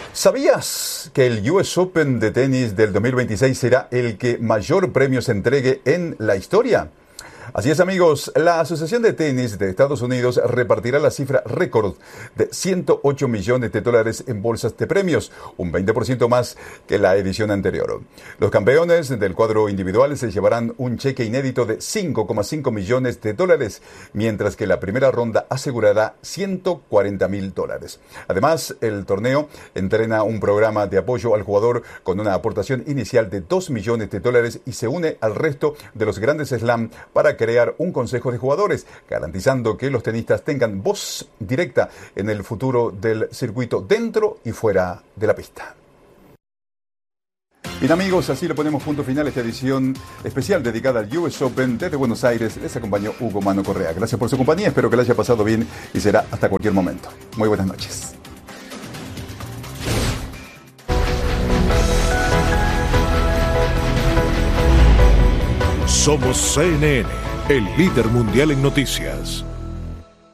¿Sabías que el US Open de tenis del 2026 será el que mayor premios entregue en la historia? Así es, amigos, la Asociación de Tenis de Estados Unidos repartirá la cifra récord de $108 millones en bolsas de premios, un 20% más que la edición anterior. Los campeones del cuadro individual se llevarán un cheque inédito de $5,5 millones, mientras que la primera ronda asegurará $140,000. Además, el torneo entrena un programa de apoyo al jugador con una aportación inicial de $2 millones y se une al resto de los grandes slam para crear un consejo de jugadores, garantizando que los tenistas tengan voz directa en el futuro del circuito dentro y fuera de la pista. Bien, amigos, así le ponemos punto final a esta edición especial dedicada al US Open. Desde Buenos Aires les acompañó Hugo Mano Correa. Gracias por su compañía, espero que le haya pasado bien y será hasta cualquier momento. Muy buenas noches. Somos CNN, el líder mundial en noticias.